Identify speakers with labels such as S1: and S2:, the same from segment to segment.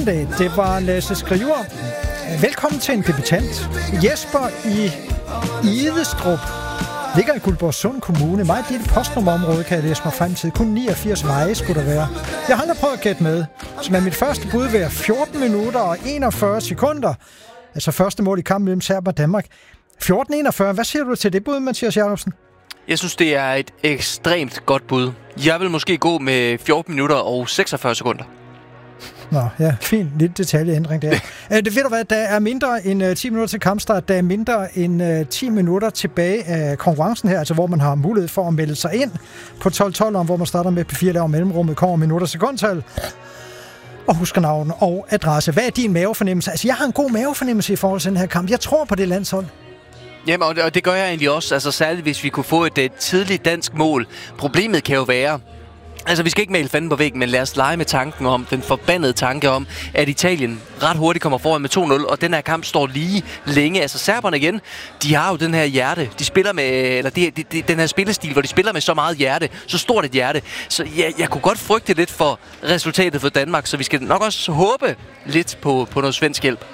S1: eftermiddag. Det var Lasse Skriver. Velkommen til en debutant. Jesper i Idestrup. Ligger i Guldborgsund Kommune. Meget lille postnummerområde, kan jeg læse mig frem til. Kun 89 veje skulle der være. Jeg har aldrig prøvet at gætte med. Som er mit første bud ved 14 minutter og 41 sekunder. Altså første mål i kampen mellem Serbien og Danmark. 14:41. Hvad siger du til det bud, Mathias Jacobsen?
S2: Jeg synes, det er et ekstremt godt bud. Jeg vil måske gå med 14 minutter og 46 sekunder.
S1: Nå, ja, fint. Lidt detaljeændring der. Det ved du hvad, der er mindre end 10 minutter til kampstart. Der er mindre end 10 minutter tilbage af konkurrencen her, altså hvor man har mulighed for at melde sig ind på 12-12, hvor man starter med P4 laver mellemrummet, kommer minutter sekundtal og husker navn og adresse. Hvad er din mavefornemmelse? Altså, jeg har en god mavefornemmelse i forhold til den her kamp. Jeg tror på det landshold.
S2: Jamen, og det gør jeg egentlig også. Altså, særligt hvis vi kunne få et tidligt dansk mål. Problemet kan jo være... Altså, vi skal ikke male fanden på væggen, men lad os lege med tanken om, den forbandede tanke om, at Italien ret hurtigt kommer foran med 2-0, og den her kamp står lige længe. Altså, serberne igen, de har jo den her hjerte. De spiller med, eller den her spillestil, hvor de spiller med så meget hjerte, så stort et hjerte. Så jeg kunne godt frygte lidt for resultatet for Danmark, så vi skal nok også håbe lidt på noget svensk hjælp.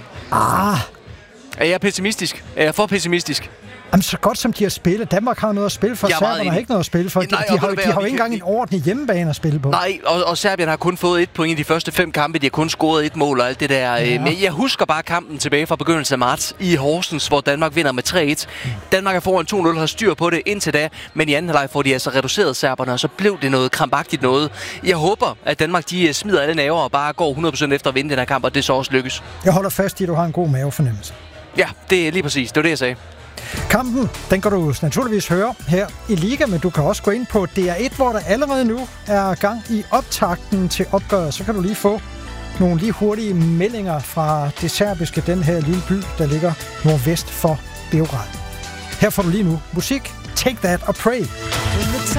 S2: Er jeg pessimistisk? Er jeg for pessimistisk?
S1: Jamen, så godt som de har spillet. Danmark har noget at spille for, Serbien har ikke noget at spille for. De har jo ikke engang en ordentlig hjemmebane at spille på.
S2: Nej, og Serbien har kun fået 1 point i de første 5 kampe. De har kun scoret 1 mål og alt det der. Ja. Men jeg husker bare kampen tilbage fra begyndelsen af marts i Horsens, hvor Danmark vinder med 3-1. Danmark er foran 2-0, har styr på det indtil da. Men i anden halvleg får de altså reduceret serberne, og så blev det noget krampagtigt noget. Jeg håber, at Danmark de smider alle nerver og bare går 100% efter at vinde den her kamp, og det så også lykkes.
S1: Jeg holder fast i, at du har en god mavefornemmelse.
S2: Ja, det er lige præcis. Det var det, jeg sagde.
S1: Kampen, den kan du naturligvis høre her i Liga, men du kan også gå ind på DR1, hvor der allerede nu er gang i optakten til opgøret. Så kan du lige få nogle lige hurtige meldinger fra det serbiske, den her lille by, der ligger nordvest for Beograd. Her får du lige nu musik, Take That og Pray.